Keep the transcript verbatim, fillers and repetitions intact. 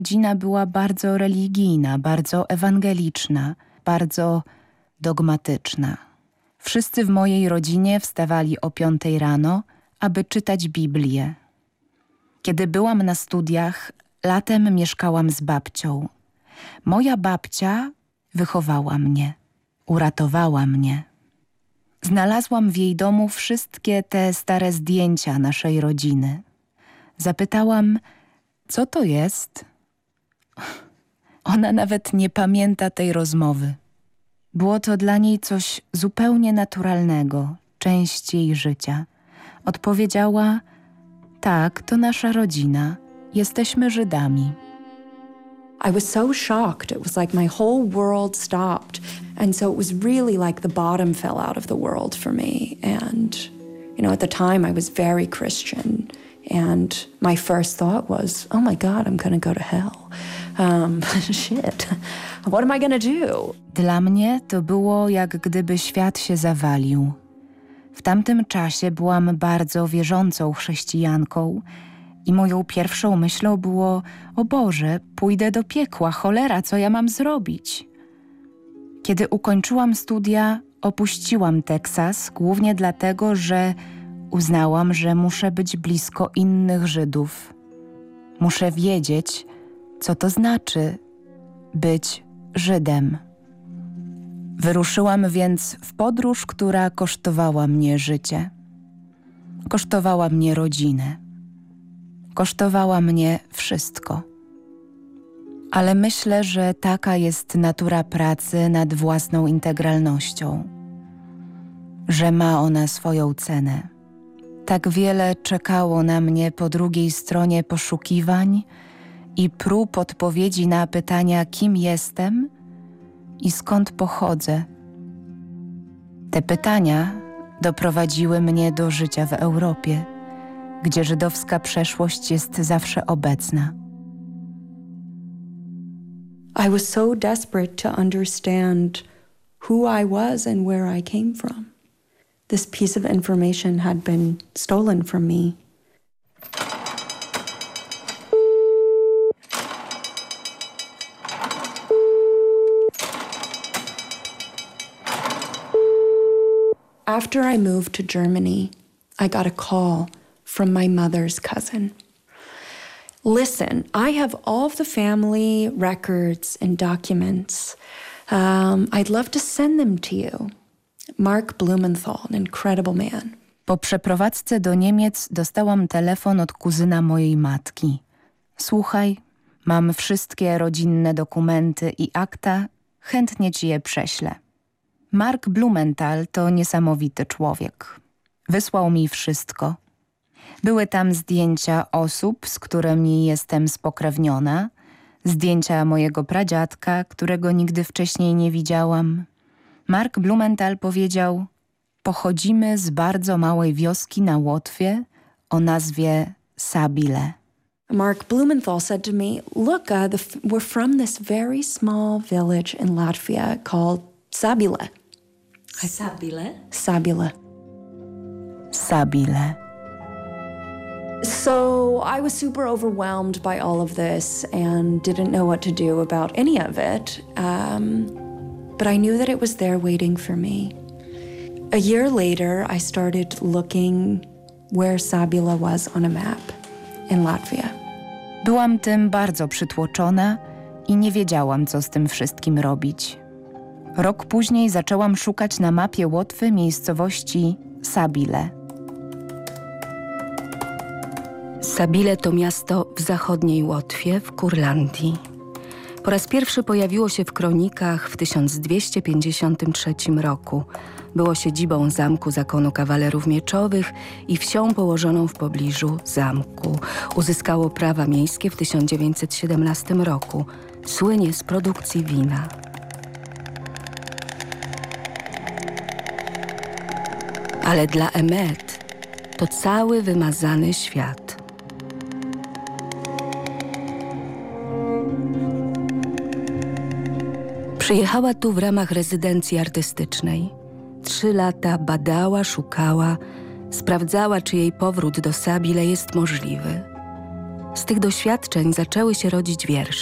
Rodzina była bardzo religijna, bardzo ewangeliczna, bardzo dogmatyczna. Wszyscy w mojej rodzinie wstawali o piątej rano, aby czytać Biblię. Kiedy byłam na studiach, latem mieszkałam z babcią. Moja babcia wychowała mnie, uratowała mnie. Znalazłam w jej domu wszystkie te stare zdjęcia naszej rodziny. Zapytałam, co to jest? Ona nawet nie pamięta tej rozmowy. Było to dla niej coś zupełnie naturalnego, część jej życia. Odpowiedziała, tak, to nasza rodzina, jesteśmy Żydami. I was so shocked. It was like my whole world stopped. And so it was really like the bottom fell out of the world for me. And, you know, at the time I was very Christian. And my first thought was, oh my God, I'm going to go to hell. Um, shit, what am I going to do? Dla mnie to było, jak gdyby świat się zawalił. W tamtym czasie byłam bardzo wierzącą chrześcijanką i moją pierwszą myślą było, o Boże, pójdę do piekła, cholera, co ja mam zrobić? Kiedy ukończyłam studia, opuściłam Teksas, głównie dlatego, że uznałam, że muszę być blisko innych Żydów. Muszę wiedzieć, co to znaczy być Żydem. Wyruszyłam więc w podróż, która kosztowała mnie życie. Kosztowała mnie rodzinę. Kosztowała mnie wszystko. Ale myślę, że taka jest natura pracy nad własną integralnością. Że ma ona swoją cenę. Tak wiele czekało na mnie po drugiej stronie poszukiwań i prób odpowiedzi na pytania, kim jestem i skąd pochodzę. Te pytania doprowadziły mnie do życia w Europie, gdzie żydowska przeszłość jest zawsze obecna. I was so desperate to understand who I was and where I came from. This piece of information had been stolen from me. After I moved to Germany, I got a call from my mother's cousin. Listen, I have all of the family records and documents. Um, I'd love to send them to you. Mark Blumenthal, an incredible man. Po przeprowadzce do Niemiec dostałam telefon od kuzyna mojej matki. Słuchaj, mam wszystkie rodzinne dokumenty i akta, chętnie ci je prześlę. Mark Blumenthal to niesamowity człowiek. Wysłał mi wszystko. Były tam zdjęcia osób, z którymi jestem spokrewniona, zdjęcia mojego pradziadka, którego nigdy wcześniej nie widziałam. Mark Blumenthal powiedział, pochodzimy z bardzo małej wioski na Łotwie o nazwie Sabile. Mark Blumenthal said to me, look, uh, the f- we're from this very small village in Latvia called Sabile. Sabile? Sabile. Sabile. So I was super overwhelmed by all of this and didn't know what to do about any of it. Um, but I knew that it was there waiting for me. A year later, I started looking where Sabile was on a map in Latvia. Byłam tym bardzo przytłoczona i nie wiedziałam, co z tym wszystkim robić. Rok później zaczęłam szukać na mapie Łotwy miejscowości Sabile. Sabile to miasto w zachodniej Łotwie, w Kurlandii. Po raz pierwszy pojawiło się w kronikach w tysiąc dwieście pięćdziesiątym trzecim roku. Było siedzibą zamku zakonu kawalerów mieczowych i wsią położoną w pobliżu zamku. Uzyskało prawa miejskie w tysiąc dziewięćset siedemnastym roku. Słynie z produkcji wina. Ale dla Emet to cały wymazany świat. Przyjechała tu w ramach rezydencji artystycznej. Trzy lata badała, szukała, sprawdzała, czy jej powrót do Sabile jest możliwy. Z tych doświadczeń zaczęły się rodzić wiersze.